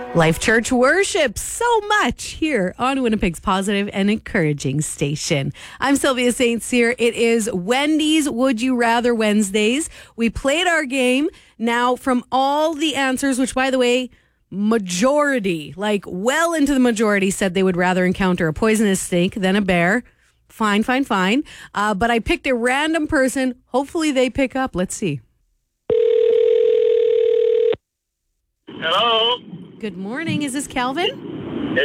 Life Church worships so much here on Winnipeg's positive and encouraging station. I'm Sylvia St. Cyr. It is Wendy's Would You Rather Wednesdays. We played our game. Now, from all the answers, which, by the way, majority, like well into the majority, said they would rather encounter a poisonous snake than a bear. Fine. But I picked a random person. Hopefully they pick up. Let's see. Hello. Good morning. Is this Calvin?